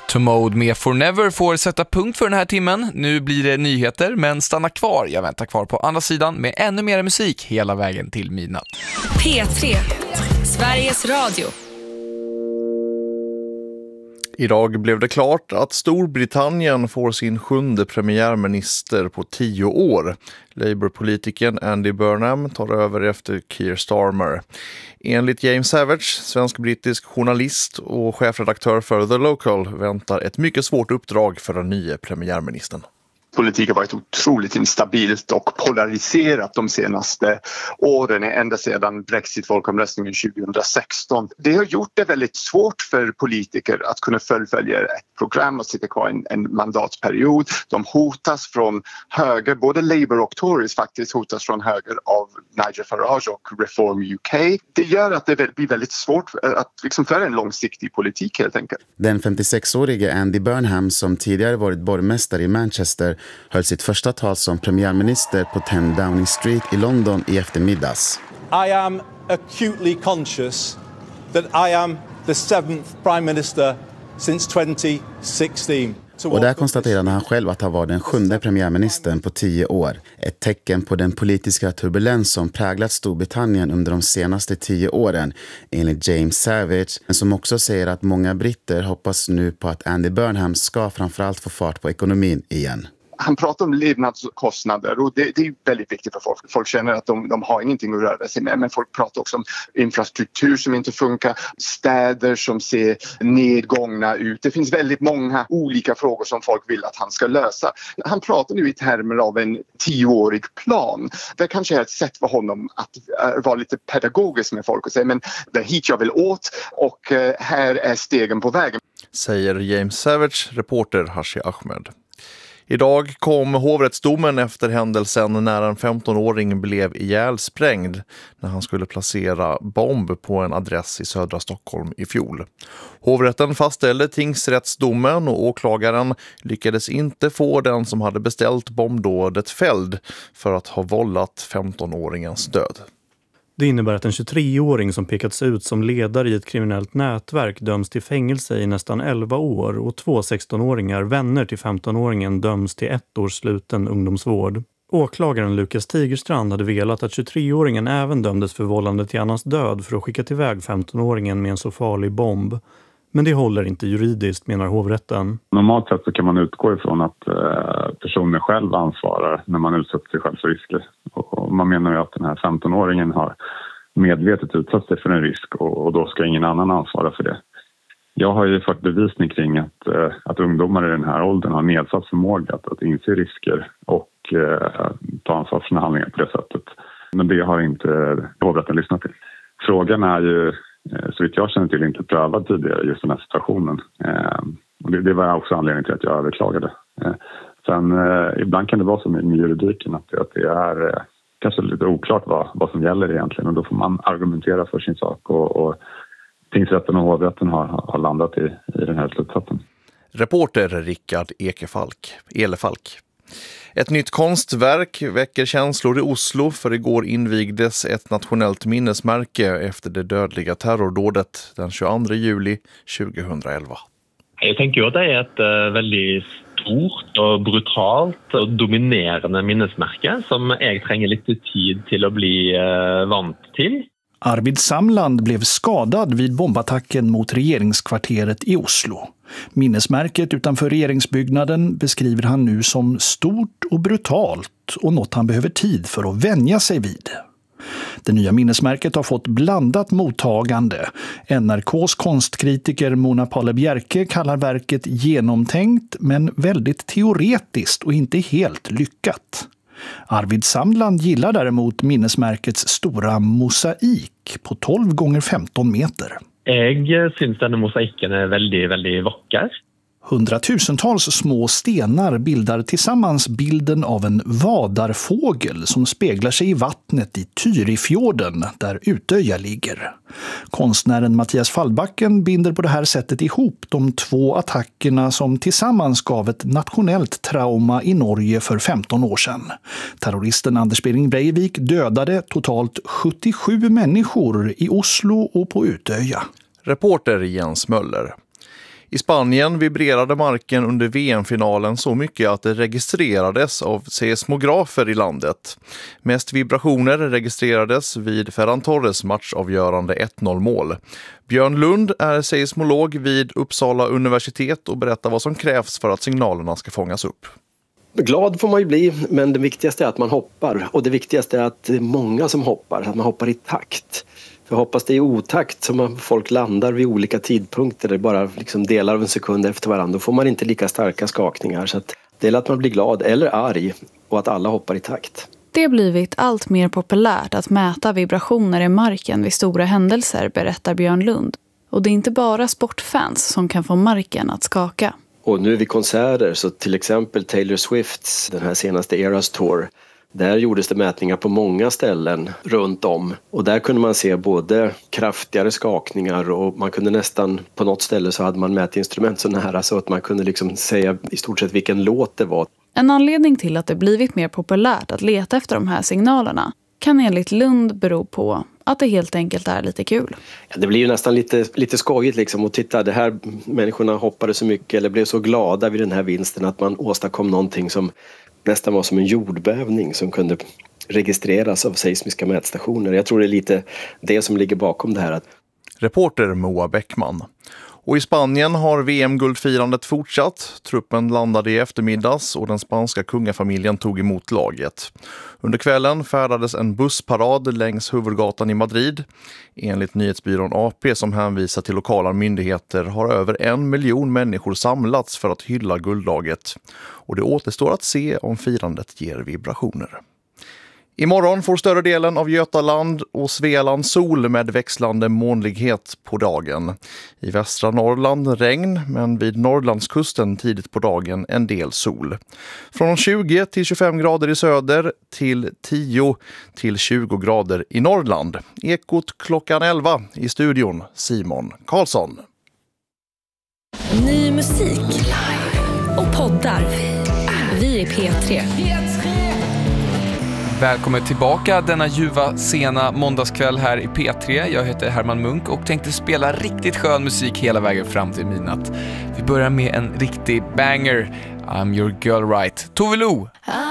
Tomode med Forever får sätta punkt för den här timmen. Nu blir det nyheter, men stanna kvar. Jag väntar kvar på andra sidan med ännu mer musik hela vägen till midnatt. P3, Sveriges Radio. Idag blev det klart att Storbritannien får sin 7:e premiärminister på 10 år. Labour-politikern Andy Burnham tar över efter Keir Starmer. Enligt James Savage, svensk-brittisk journalist och chefredaktör för The Local, väntar ett mycket svårt uppdrag för den nya premiärministern. Politiken har varit otroligt instabilt och polariserat de senaste åren, ända sedan Brexit-folkomröstningen 2016. Det har gjort det väldigt svårt för politiker att kunna fullfölja ett program och sitta kvar en mandatperiod. De hotas från höger, både Labour och Tories faktiskt hotas från höger av Nigel Farage och Reform UK. Det gör att det blir väldigt svårt att föra en långsiktig politik helt enkelt. Den 56-årige Andy Burnham, som tidigare varit borgmästare i Manchester, höll sitt första tal som premiärminister på 10 Downing Street i London i eftermiddags. I am acutely conscious that I am the 7th Prime Minister since 2016. Och där konstaterade han själv att han var den 7:e premiärministern på 10 år. Ett tecken på den politiska turbulens som präglat Storbritannien under de senaste 10 åren, enligt James Savage, som också säger att många britter hoppas nu på att Andy Burnham ska framförallt få fart på ekonomin igen. Han pratar om levnadskostnader och det är väldigt viktigt för folk. Folk känner att de har ingenting att röra sig med, men folk pratar också om infrastruktur som inte funkar, städer som ser nedgångna ut. Det finns väldigt många olika frågor som folk vill att han ska lösa. Han pratar nu i termer av en 10-årig plan. Det kanske är ett sätt för honom att vara lite pedagogisk med folk och säga, men det är hit jag vill åt och här är stegen på vägen. Säger James Savage, reporter Hashi Ahmed. Idag kom hovrättsdomen efter händelsen när en 15-åring blev ihjälsprängd när han skulle placera bomb på en adress i södra Stockholm i fjol. Hovrätten fastställde tingsrättsdomen och åklagaren lyckades inte få den som hade beställt bombdådet fälld för att ha vållat 15-åringens död. Det innebär att en 23-åring som pekats ut som ledare i ett kriminellt nätverk döms till fängelse i nästan 11 år och 2 16-åringar, vänner till 15-åringen, döms till 1 års sluten ungdomsvård. Åklagaren Lukas Tigerstrand hade velat att 23-åringen även dömdes för vållande till annans död för att skicka tillväg 15-åringen med en så farlig bomb. Men det håller inte juridiskt, menar hovrätten. Normalt sett så kan man utgå ifrån att personen själv ansvarar när man utsätter sig själv för risker. Och man menar ju att den här 15-åringen har medvetet utsatt sig för en risk och då ska ingen annan ansvara för det. Jag har ju fått bevisning kring att ungdomar i den här åldern har nedsatt förmåga att inse risker och ta ansvar för sina handlingar på det sättet. Men det har inte hovrätten lyssnat till. Frågan är ju, så vitt jag känner till, inte prövad tidigare just den här situationen. Och det var också anledningen till att jag överklagade. Sen ibland kan det vara så med juridiken att det är kanske lite oklart vad som gäller egentligen. Och då får man argumentera för sin sak och tingsrätten och hovrätten har landat i den här slutsatsen. Reporter Rickard Elefalk. Ett nytt konstverk väcker känslor i Oslo, för igår invigdes ett nationellt minnesmärke efter det dödliga terrordådet den 22 juli 2011. Jag tänker att det är ett väldigt stort och brutalt och dominerande minnesmärke som jag tränger lite tid till att bli vant till. Arvid Samland blev skadad vid bombattacken mot regeringskvarteret i Oslo. Minnesmärket utanför regeringsbyggnaden beskriver han nu som stort och brutalt och något han behöver tid för att vänja sig vid. Det nya minnesmärket har fått blandat mottagande. NRKs konstkritiker Mona Palle Bjerke kallar verket genomtänkt men väldigt teoretiskt och inte helt lyckat. Arvid Samland gillar däremot minnesmärkets stora mosaik på 12 gånger 15 meter. Jag syns denna mosaiken är väldigt, väldigt vacker. Hundratusentals små stenar bildar tillsammans bilden av en vadarfågel som speglar sig i vattnet i Tyrifjorden där Utöja ligger. Konstnären Mattias Fallbacken binder på det här sättet ihop de 2 attackerna som tillsammans gav ett nationellt trauma i Norge för 15 år sedan. Terroristen Anders Behring Breivik dödade totalt 77 människor i Oslo och på Utöja. Reporter Jens Möller. I Spanien vibrerade marken under VM-finalen så mycket att det registrerades av seismografer i landet. Mest vibrationer registrerades vid Ferran Torres matchavgörande 1-0-mål. Björn Lund är seismolog vid Uppsala universitet och berättar vad som krävs för att signalerna ska fångas upp. Glad får man ju bli, men det viktigaste är att man hoppar. Och det viktigaste är att det är många som hoppar, att man hoppar i takt. För hoppas det är i otakt som folk landar vid olika tidpunkter, det är bara liksom delar av en sekund efter varandra, då får man inte lika starka skakningar. Så att det är att man blir glad eller arg och att alla hoppar i takt. Det har blivit allt mer populärt att mäta vibrationer i marken vid stora händelser, berättar Björn Lund. Och det är inte bara sportfans som kan få marken att skaka. Och nu vid konserter, så till exempel Taylor Swifts, den här senaste Eras Tour, där gjordes det mätningar på många ställen runt om. Och där kunde man se både kraftigare skakningar och man kunde nästan, på något ställe så hade man mätinstrument så nära så att man kunde liksom säga i stort sett vilken låt det var. En anledning till att det blivit mer populärt att leta efter de här signalerna kan enligt Lund bero på att det helt enkelt är lite kul. Ja, det blir ju nästan lite skojigt liksom att titta, det här människorna hoppade så mycket eller blev så glada vid den här vinsten att man åstadkom någonting som nästan var som en jordbävning som kunde registreras av seismiska mätstationer. Jag tror det är lite det som ligger bakom det här. Reporter Moa Bäckman. Och i Spanien har VM-guldfirandet fortsatt. Truppen landade i eftermiddags och den spanska kungafamiljen tog emot laget. Under kvällen färdades en bussparad längs huvudgatan i Madrid. Enligt nyhetsbyrån AP som hänvisar till lokala myndigheter har över 1 miljon människor samlats för att hylla guldlaget. Och det återstår att se om firandet ger vibrationer. Imorgon får större delen av Götaland och Svealand sol med växlande molnighet på dagen. I västra Norrland regn, men vid Norrlandskusten tidigt på dagen en del sol. Från 20 till 25 grader i söder till 10 till 20 grader i Norrland. Ekot klockan 11 i studion, Simon Karlsson. Ny musik och poddar. Vi är P3. Välkommen tillbaka denna ljuva sena måndagskväll här i P3. Jag heter Herman Munk och tänkte spela riktigt skön musik hela vägen fram till midnatt. Vi börjar med en riktig banger. I'm your girl right. Tove Lo!